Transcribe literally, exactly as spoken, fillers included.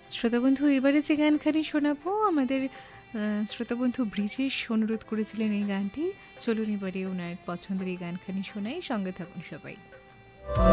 শ্রোতাবন্ধু এবারে যে গানখানি শোনাবো আমাদের আ শ্রোতাবন্ধু ব্রিজেশ অনুরোধ করেছিলেন এই গানটি। চলুন এবারে উনার পছন্দের এই গানখানি শোনাই। সঙ্গে থাকুন সবাই।